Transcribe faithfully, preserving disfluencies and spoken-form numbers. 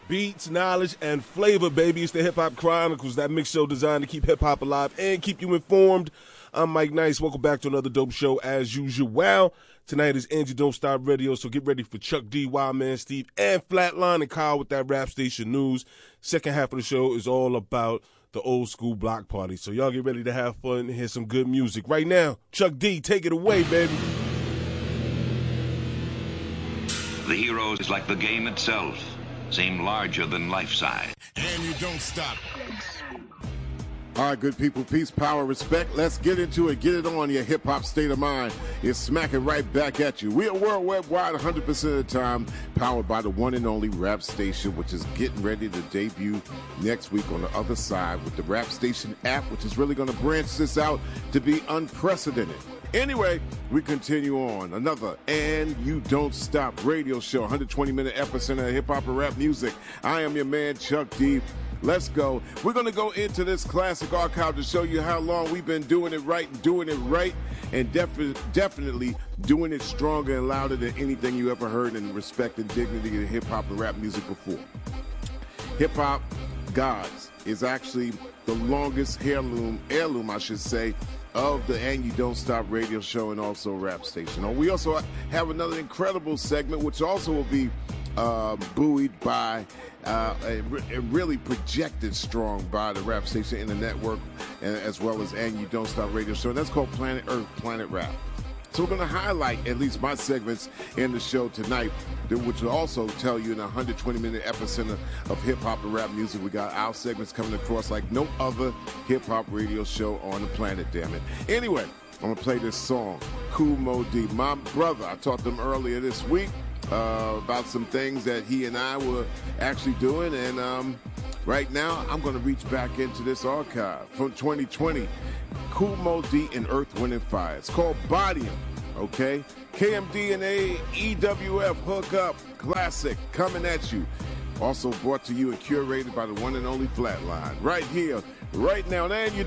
Beats, knowledge, and flavor, baby. It's the Hip Hop Chronicles, that mix show designed to keep hip hop alive and keep you informed. I'm Mike Nice. Welcome back to another dope show as usual. Wow. Tonight is Angie Don't Stop Radio, so get ready for Chuck D, Wildman Steve, and Flatline and Kyle with that rap station news. Second half of the show is all about the old school block party. So y'all get ready to have fun and hear some good music. Right now, Chuck D, take it away, baby. The hero is like the game itself, seem larger than life size. And you don't stop. All right, good people, peace, power, respect. Let's get into it. Get it on your hip-hop state of mind. It's smacking right back at you. We are World Web Wide one hundred percent of the time, powered by the one and only Rap Station, which is getting ready to debut next week on the other side with the Rap Station app, which is really going to branch this out to be unprecedented. Anyway, we continue on. Another And You Don't Stop radio show, one hundred twenty minute epicenter of hip-hop and rap music. I am your man, Chuck D. Let's go. We're going to go into this classic archive to show you how long we've been doing it right and doing it right and defi- definitely doing it stronger and louder than anything you ever heard in respect and dignity of hip-hop and rap music before. Hip-Hop Gods is actually the longest heirloom, heirloom, I should say, of the And You Don't Stop radio show and also Rap Station. We also have another incredible segment, which also will be uh, buoyed by uh, a, a really projected strong by the Rap Station in the network, and, as well as And You Don't Stop radio show. And that's called Planet Earth, Planet Rap. So we're going to highlight at least my segments in the show tonight, which will also tell you in a one hundred twenty minute epicenter of hip-hop and rap music. We got our segments coming across like no other hip-hop radio show on the planet, damn it. Anyway, I'm going to play this song, Kool Moe Dee. My brother, I talked to him earlier this week uh, about some things that he and I were actually doing, and um, right now I'm going to reach back into this archive from twenty twenty. Kool Moe Dee and Earth, Wind and Fire. It's called Body 'Em, okay? K M D and A, E W F, Hook Up, classic, coming at you. Also brought to you and curated by the one and only Flatline. Right here, right now. And you